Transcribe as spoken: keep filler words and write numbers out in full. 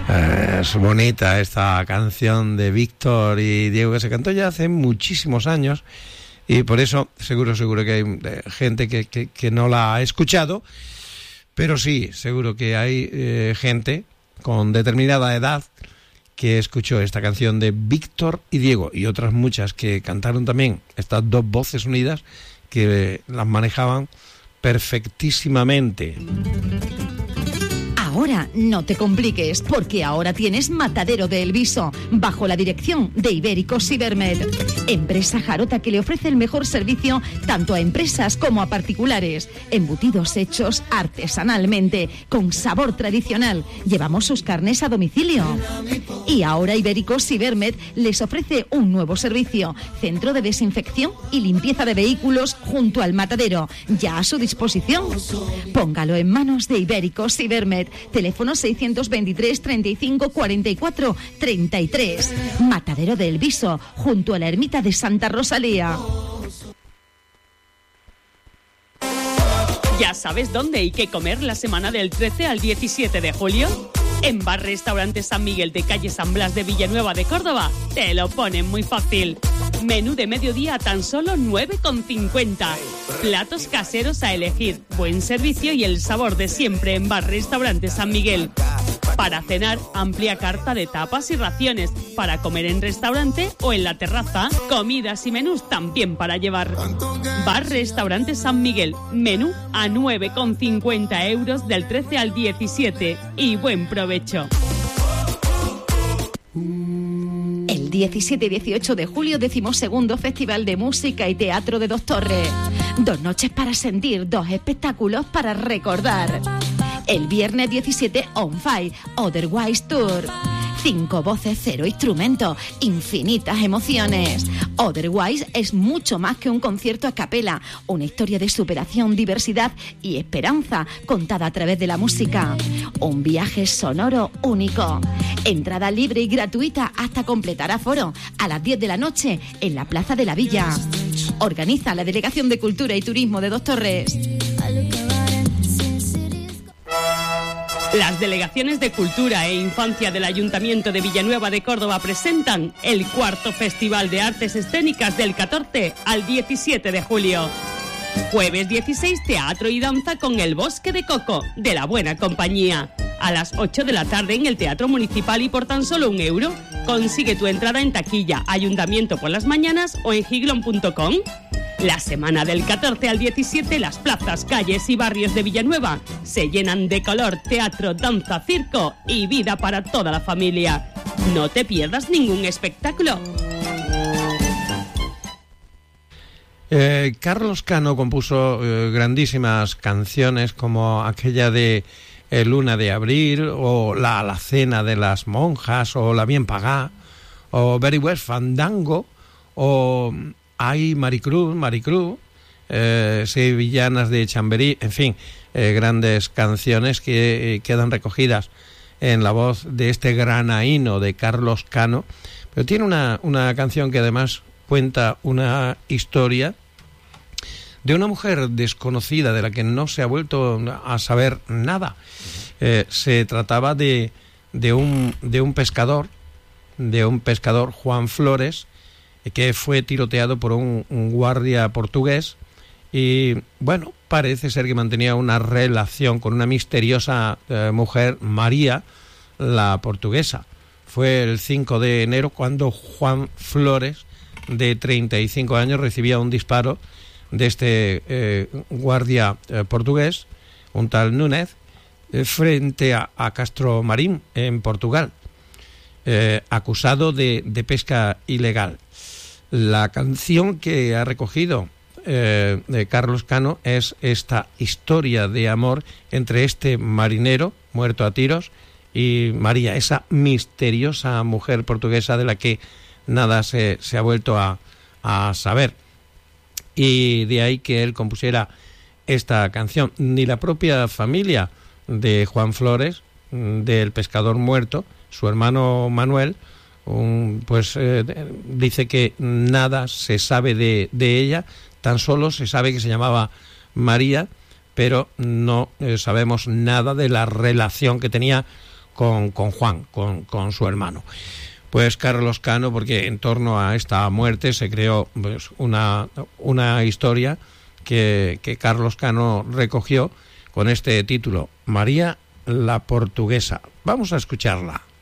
Eh, es bonita esta canción de Víctor y Diego, que se cantó ya hace muchísimos años, y por eso seguro, seguro que hay eh, gente que, que, que no la ha escuchado, pero sí, seguro que hay eh, gente con determinada edad que escuchó esta canción de Víctor y Diego, y otras muchas que cantaron también, estas dos voces unidas, que las manejaban perfectísimamente. Ahora no te compliques, porque ahora tienes Matadero de El Viso, bajo la dirección de Ibérico Cibermed, empresa jarota que le ofrece el mejor servicio tanto a empresas como a particulares. Embutidos hechos artesanalmente, con sabor tradicional. Llevamos sus carnes a domicilio. Y ahora Ibérico Cibermed les ofrece un nuevo servicio, centro de desinfección y limpieza de vehículos junto al matadero, ya a su disposición. Póngalo en manos de Ibérico Cibermed. Teléfono seiscientos veintitrés, treinta y cinco, cuarenta y cuatro, treinta y tres. Matadero de El Viso, junto a la ermita de Santa Rosalía. ¿Ya sabes dónde y qué comer la semana del trece al diecisiete de julio? En Bar Restaurante San Miguel de calle San Blas de Villanueva de Córdoba te lo ponen muy fácil. Menú de mediodía a tan solo nueve con cincuenta. Platos caseros a elegir, buen servicio y el sabor de siempre en Bar Restaurante San Miguel. Para cenar, amplia carta de tapas y raciones. Para comer en restaurante o en la terraza, comidas y menús también para llevar. Bar Restaurante San Miguel, menú a nueve con cincuenta euros del trece al diecisiete. Y buen provecho. El diecisiete y dieciocho de julio, decimosegundo Festival de Música y Teatro de Dos Torres. Dos noches para sentir, dos espectáculos para recordar. El viernes diecisiete, On Fire, Otherwise Tour. Cinco voces, cero instrumentos, infinitas emociones. Otherwise es mucho más que un concierto a capela, una historia de superación, diversidad y esperanza contada a través de la música. Un viaje sonoro único. Entrada libre y gratuita hasta completar aforo, a las diez de la noche en la Plaza de la Villa. Organiza la Delegación de Cultura y Turismo de Dos Torres. Las delegaciones de Cultura e Infancia del Ayuntamiento de Villanueva de Córdoba presentan el cuarto Festival de Artes Escénicas del catorce al diecisiete de julio. Jueves dieciséis, teatro y danza con El Bosque de Coco, de La Buena Compañía. A las ocho de la tarde en el Teatro Municipal y por tan solo un euro. Consigue tu entrada en taquilla, Ayuntamiento por las mañanas o en giglon punto com. La semana del catorce al diecisiete, las plazas, calles y barrios de Villanueva se llenan de color, teatro, danza, circo y vida para toda la familia. No te pierdas ningún espectáculo. Eh, Carlos Cano compuso eh, grandísimas canciones como aquella de eh, Luna de Abril, o La Alacena de las Monjas, o La Bien Pagá, o Very West Fandango, o Ay Maricruz, Maricruz, eh, Sevillanas de Chamberí, en fin, eh, grandes canciones que eh, quedan recogidas en la voz de este granaíno de Carlos Cano. Pero tiene una, una canción que además cuenta una historia de una mujer desconocida de la que no se ha vuelto a saber nada. Eh, se trataba de, de, un, de un pescador, de un pescador, Juan Flores, que fue tiroteado por un, un guardia portugués y, bueno, parece ser que mantenía una relación con una misteriosa eh, mujer, María, la portuguesa. Fue el cinco de enero cuando Juan Flores, de treinta y cinco años, recibía un disparo de este eh, guardia eh, portugués, un tal Núñez, eh, frente a, a Castro Marín, en Portugal, eh, acusado de, de pesca ilegal. La canción que ha recogido eh, de Carlos Cano es esta historia de amor entre este marinero muerto a tiros y María, esa misteriosa mujer portuguesa de la que nada se, se ha vuelto a, a saber. Y de ahí que él compusiera esta canción. Ni la propia familia de Juan Flores, del pescador muerto, su hermano Manuel, Un, pues eh, dice que nada se sabe de, de ella, tan solo se sabe que se llamaba María, pero no eh, sabemos nada de la relación que tenía con, con Juan, con, con su hermano. Pues Carlos Cano, porque en torno a esta muerte se creó pues, una, una historia que, que Carlos Cano recogió con este título, María la Portuguesa. Vamos a escucharla.